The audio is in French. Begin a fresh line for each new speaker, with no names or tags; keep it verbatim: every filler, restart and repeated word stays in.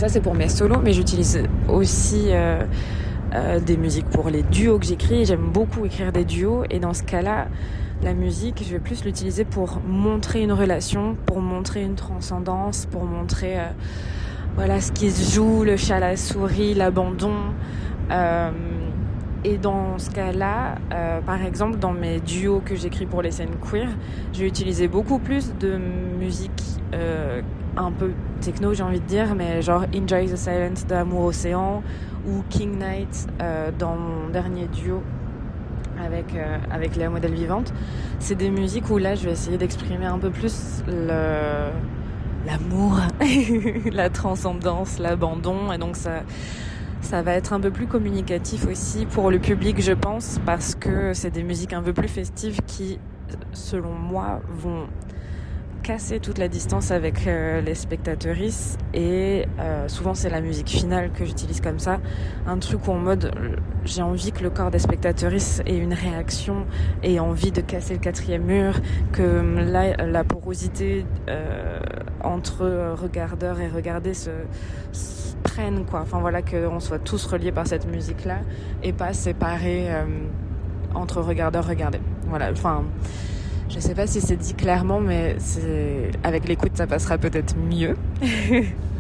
ça, c'est pour mes solos, mais j'utilise aussi euh, euh, des musiques pour les duos que j'écris. J'aime beaucoup écrire des duos, et dans ce cas-là, la musique, je vais plus l'utiliser pour montrer une relation, pour montrer une transcendance, pour montrer euh, voilà ce qui se joue, le chat, la souris, l'abandon. Euh, et dans ce cas-là, euh, par exemple, dans mes duos que j'écris pour les scènes queer, je vais utiliser beaucoup plus de musique euh, un peu techno, j'ai envie de dire, mais genre Enjoy the Silence d'Amour Océan ou King Knight euh, dans mon dernier duo avec euh, avec Léa Modèle Vivante. C'est des musiques où là je vais essayer d'exprimer un peu plus le l'amour, la transcendance, l'abandon, et donc ça ça va être un peu plus communicatif aussi pour le public, je pense, parce que c'est des musiques un peu plus festives qui, selon moi, vont casser toute la distance avec euh, les spectatrices, et euh, souvent c'est la musique finale que j'utilise comme ça, un truc où en mode j'ai envie que le corps des spectatrices ait une réaction, ait envie de casser le quatrième mur, que la, la porosité euh, entre regardeurs et regardés se, se prenne, quoi. Enfin voilà, qu'on soit tous reliés par cette musique là et pas séparés euh, entre regardeurs et regardés. Voilà, enfin je sais pas si c'est dit clairement, mais c'est... avec l'écoute, ça passera peut-être mieux.